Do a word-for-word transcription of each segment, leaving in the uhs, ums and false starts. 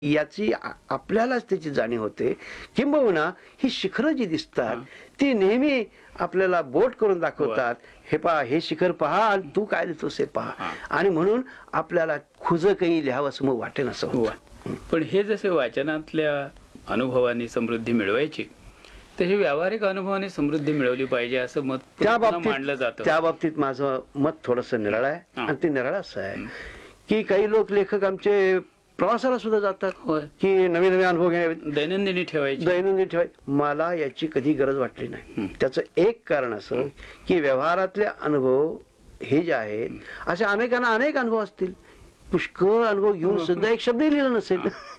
याची आ- आपल्यालाच त्याची जाणीव होते. किंबहुना ही शिखरं जी दिसतात ती नेहमी आपल्याला बोट करून दाखवतात, हे पहा, हे शिखर पहा आणि तू काय लिहितोस हे पहा. आणि म्हणून आपल्याला खुज काही लिहावं असं मग वाटेन असं होतं. पण हे जसे वाचनातल्या अनुभवाने समृद्धी मिळवायची, तशी व्यावहारिक अनुभवाने समृद्धी मिळवली पाहिजे असं मत त्या पुन्हा बाबतीत मांडलं जातं. त्या बाबतीत माझं मत थोडस निराळ आहे. हा. आणि ते निराळ असं आहे की काही लोक लेखक आमचे प्रवासाला सुद्धा जातात होय. की नवे नवे अनुभव घ्यावे, दैनंदिनी ठेवायची. दैनंदिन ठेवाय. मला याची कधी गरज वाटली नाही. त्याचं एक कारण असं की व्यवहारातले अनुभव हे जे आहेत असे अनेकांना अनेक अनुभव असतील, पुष्कळ अनुभव घेऊन सुद्धा एक शब्द लिहिला नसेल.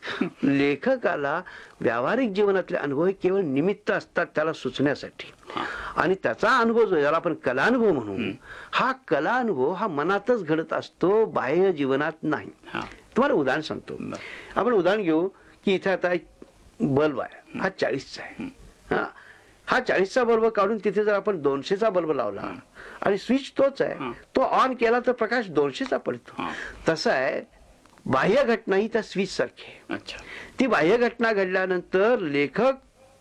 लेखकाला व्यावहारिक जीवनातले अनुभव हे केवळ निमित्त असतात त्याला सुचण्यासाठी. आणि त्याचा अनुभव जो आहे, ज्याला आपण कलानुभव म्हणू, हा कलानुभव हा मनातच घडत असतो, बाह्य जीवनात नाही. तुम्हाला उदाहरण सांगतो. आपण उदाहरण घेऊ की इथे आता एक बल्ब आहे, हा चाळीसचा आहे. हा हा चाळीसचा बल्ब काढून तिथे जर आपण दोनशेचा बल्ब लावला आणि स्विच तोच आहे, तो ऑन केला तर प्रकाश दोनशेचा पडतो. तसं आहे, बाह्य घटना ही त्या स्विच सारखी आहे. अच्छा. ती बाह्य घटना घडल्यानंतर लेखक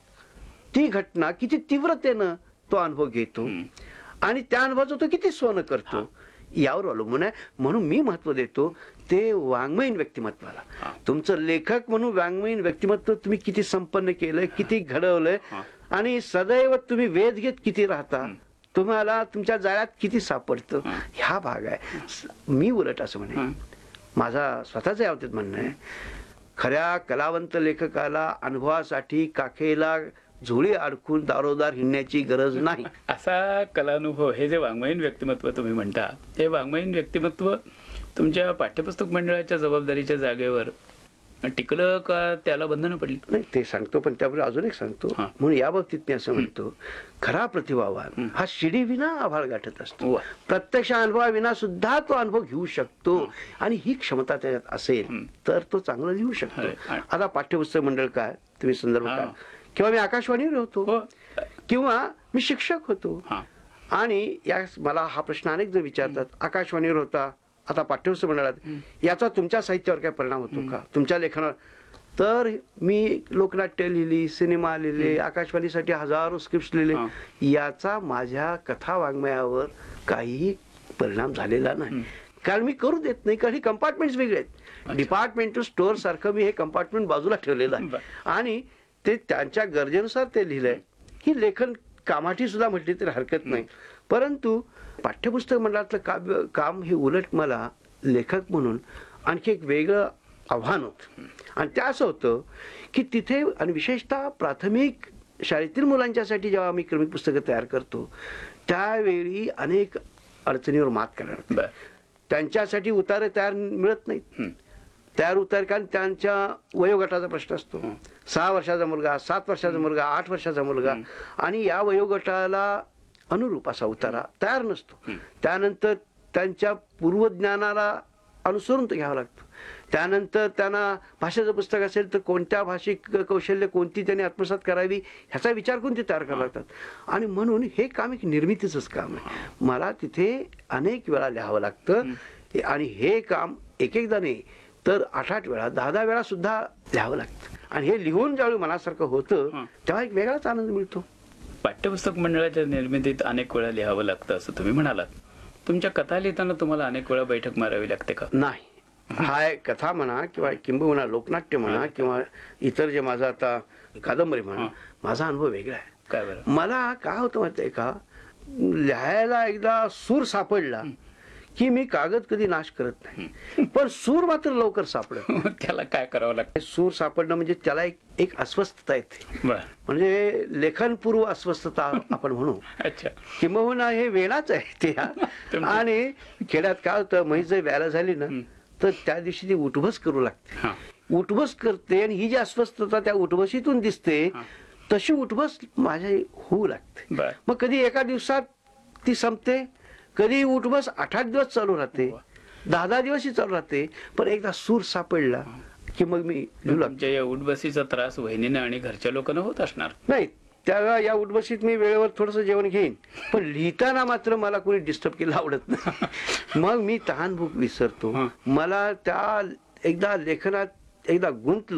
ती घटना किती तीव्रतेनं तो अनुभव घेतो आणि त्या अनुभवाचं तो किती सोनं करतो यावर अवलंबून आहे. म्हणून मी महत्व देतो ते वाङ्मयीन व्यक्तिमत्वाला. तुमचं लेखक म्हणून वाङ्मयीन व्यक्तिमत्व तुम्ही किती संपन्न केलंय, किती घडवलंय आणि सदैव तुम्ही वेध घेत किती राहता, तुम्हाला तुमच्या जाळ्यात किती सापडतं, ह्या भाग आहे. मी उलट असं म्हणेन, माझा स्वतःच यावतीत म्हणणं आहे, खऱ्या कलावंत लेखकाला अनुभवासाठी काखेला झोळी अडकून दारोदार हिंडण्याची गरज नाही. असा कलानुभव, हे जे वाङ्मयीन व्यक्तिमत्व तुम्ही म्हणता, हे वाङ्मयीन व्यक्तिमत्व तुमच्या पाठ्यपुस्तक मंडळाच्या जबाबदारीच्या जागेवर टिकलं का त्याला बंधनं पडली? नाही, ते सांगतो, पण त्याबरोबर अजून एक सांगतो. म्हणून या बाबतीत मी असं म्हणतो, खरा प्रतिभावान हा शिडी विना आभाळ गाठत असतो. प्रत्यक्ष अनुभवाविना सुद्धा तो अनुभव घेऊ शकतो आणि ही क्षमता त्याच्यात असेल तर तो चांगला लिहू शकतो. आता पाठ्यपुस्तक मंडळ काय, तुम्ही संदर्भ काय, किंवा मी आकाशवाणीवर होतो किंवा मी शिक्षक होतो. आणि या मला हा प्रश्न अनेक जण विचारतात, आकाशवाणीवर होता, आता पाठ्यपुस्तक मंडळात, याचा तुमच्या साहित्यावर काय परिणाम होतो का, तुमच्या लेखनावर? तर मी लोकनाट्य लिहिली, सिनेमा लिहिले, आकाशवाणीसाठी हजारो स्क्रिप्ट लिहिले, याचा माझ्या कथा वाङ्मयावर काहीही परिणाम झालेला नाही. कारण मी करू देत नाही, कारण ही कंपार्टमेंट्स वेगळे आहेत. डिपार्टमेंटल स्टोअर सारखं मी हे कंपार्टमेंट बाजूला ठेवलेलं आहे आणि ते त्यांच्या गरजेनुसार ते लिहिलंय. ही लेखन कामाठी सुद्धा म्हटली तरी हरकत नाही. परंतु पाठ्यपुस्तक मंडळातलं काव्य काम हे उलट मला लेखक म्हणून आणखी एक वेगळं आव्हान होतं. आणि ते असं होतं की तिथे, आणि विशेषतः प्राथमिक शाळेतील मुलांच्यासाठी जेव्हा आम्ही क्रमिक पुस्तकं तयार करतो त्यावेळी अनेक अडचणीवर मात करायला लागते. त्यांच्यासाठी उतारे तयार मिळत नाहीत. तयार उतार, कारण त्यांच्या वयोगटाचा प्रश्न असतो. सहा वर्षाचा मुलगा, सात वर्षाचा मुलगा, आठ वर्षाचा मुलगा, आणि या वयोगटाला अनुरूप असा उतारा तयार नसतो. त्यानंतर त्यांच्या पूर्वज्ञानाला अनुसरून तो घ्यावा लागतो. त्यानंतर त्यांना भाषेचं पुस्तक असेल तर कोणत्या भाषिक कौशल्य कोणती त्यांनी आत्मसात करावी ह्याचा विचार करून ते तयार करावे लागतात. आणि म्हणून हे काम एक निर्मितीचंच काम आहे. मला तिथे अनेक वेळा लिहावं लागतं आणि हे काम एक एकदा नाही तर आठ आठ वेळा, दहा दहा वेळा सुद्धा लिहावं लागतं. आणि हे लिहून ज्यावेळी मनासारखं होतं तेव्हा एक वेगळाच आनंद मिळतो. पाठ्यपुस्तक मंडळाच्या निर्मितीत अनेक वेळा लिहावं लागतं असं तुम्ही म्हणालात. तुमच्या कथा लिहिताना तुम्हाला अनेक वेळा बैठक मारावी लागते का? नाही. हा कथा म्हणा किंवा किंबहुना लोकनाट्य म्हणा किंवा इतर जे माझा आता कादंबरी म्हणा, माझा अनुभव वेगळा आहे. काय बरं? मला काय होतं माहिती आहे का, लिहायला एकदा सूर सापडला की मी कागद कधी नाश करत नाही, पण सूर मात्र लवकर सापडत. त्याला काय करावं लागतं? सूर सापडणं म्हणजे त्याला एक एक अस्वस्थता येते, म्हणजे लेखनपूर्व अस्वस्थता आपण म्हणू. अच्छा. किंबहुना हे वेळाच आहे ते. आणि खेड्यात काय होतं, म्हैस जर व्याला झाली ना तर त्या दिवशी ती उठबस करू लागते, उठबस करते, आणि ही जी अस्वस्थता त्या उठबशीतून दिसते तशी उठबस माझ्या होऊ लागते. मग कधी एका दिवसात ती संपते, कधी उठबस आठ आठ दिवस चालू राहते, दहा दहा दिवसही चालू राहते. पण एकदा सूर सापडला की मग मी लिहू लागतो. या उठबसीचा त्रास वहिनीने आणि घरच्या लोकांना होत असणार? नाही, त्या या उठबसीत मी वेळेवर थोडस जेवण घेईन, पण लिहिताना मात्र मला कोणी डिस्टर्ब केलं आवडत नाही. मग मी तहान भूक विसरतो. मला त्या एकदा लेखनात एकदा गुंतलो